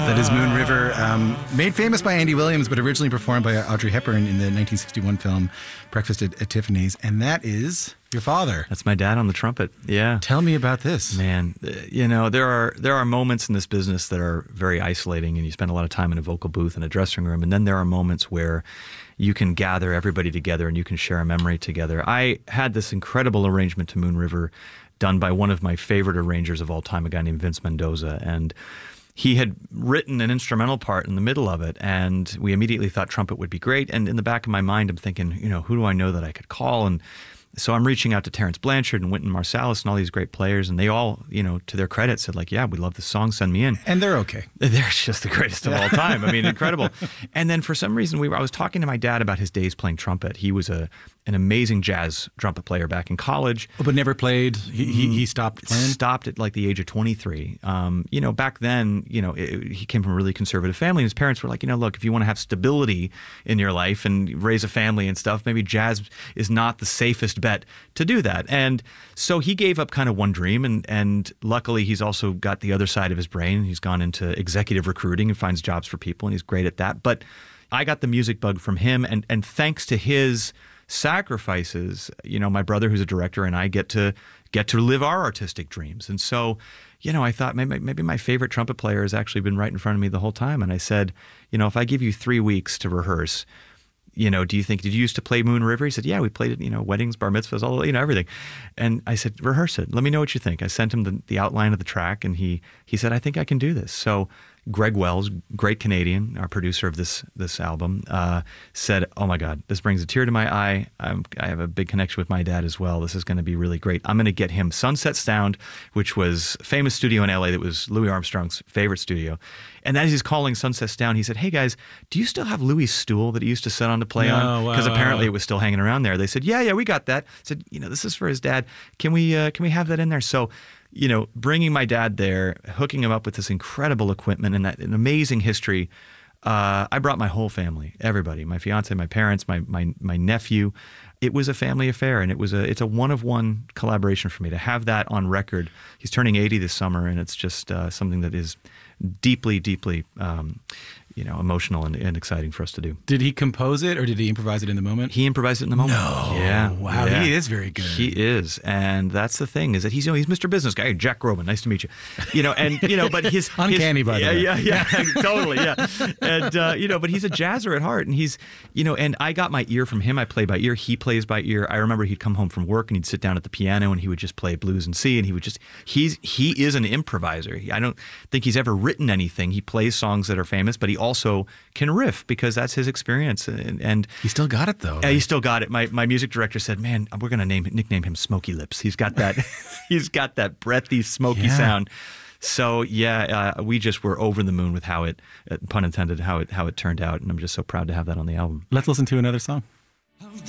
That is Moon River, made famous by Andy Williams, but originally performed by Audrey Hepburn in the 1961 film Breakfast at Tiffany's. And that is your father. That's my dad on the trumpet. Yeah. Tell me about this. Man, there are moments in this business that are very isolating, and you spend a lot of time in a vocal booth and a dressing room. And then there are moments where you can gather everybody together and you can share a memory together. I had this incredible arrangement to Moon River done by one of my favorite arrangers of all time, a guy named Vince Mendoza. And he had written an instrumental part in the middle of it, and we immediately thought trumpet would be great. And in the back of my mind, I'm thinking, who do I know that I could call? And so I'm reaching out to Terrence Blanchard and Wynton Marsalis and all these great players, and they all, to their credit, said yeah, we love this song, send me in. And they're okay. They're just the greatest of all time. I mean, incredible. And then for some reason, I was talking to my dad about his days playing trumpet. He was an amazing jazz trumpet player back in college. But never played. He stopped playing? Stopped at like the age of 23. Back then, he came from a really conservative family, and his parents were like, look, if you want to have stability in your life and raise a family and stuff, maybe jazz is not the safest bet to do that. And so he gave up kind of one dream, and luckily he's also got the other side of his brain. He's gone into executive recruiting and finds jobs for people, and he's great at that. But I got the music bug from him, and thanks to his sacrifices, my brother, who's a director, and I get to live our artistic dreams. And so, I thought maybe my favorite trumpet player has actually been right in front of me the whole time. And I said, if I give you 3 weeks to rehearse, did you used to play Moon River? He said, yeah, we played it, weddings, bar mitzvahs, all, everything. And I said, rehearse it. Let me know what you think. I sent him the outline of the track, and he said, I think I can do this. So Greg Wells, great Canadian, our producer of this album, said, oh my God, this brings a tear to my eye. I have a big connection with my dad as well. This is going to be really great. I'm going to get him Sunset Sound, which was a famous studio in LA that was Louis Armstrong's favorite studio. And as he's calling Sunset Sound, he said, hey guys, do you still have Louis' stool that he used to sit on to play on? Because apparently it was still hanging around there. They said, yeah, we got that. I said, this is for his dad. Can we have that in there? So, bringing my dad there, hooking him up with this incredible equipment and an amazing history. I brought my whole family, everybody, my fiance, my parents, my nephew. It was a family affair, and it's a one-of-one collaboration for me to have that on record. He's turning 80 this summer, and it's just something that is deeply, deeply emotional and exciting for us to do. Did he compose it, or did he improvise it in the moment? He improvised it in the moment. No. Yeah. Wow, yeah. He is very good. He is. And that's the thing, is that he's Mr. Business Guy. Hey, Jack Groban, nice to meet you. But his uncanny, by the way. Yeah, totally, yeah. And but he's a jazzer at heart, and he's, and I got my ear from him. I play by ear. He plays by ear. I remember he'd come home from work and he'd sit down at the piano and he would just play blues and C, and he is an improviser. I don't think he's ever written anything. He plays songs that are famous, but he also can riff because that's his experience. And he still got it, though. Yeah, he still got it. My music director said, "Man, we're going to nickname him Smoky Lips. He's got that, he's got that breathy, smoky sound." So we just were over the moon with how it, pun intended, how it turned out, and I'm just so proud to have that on the album. Let's listen to another song.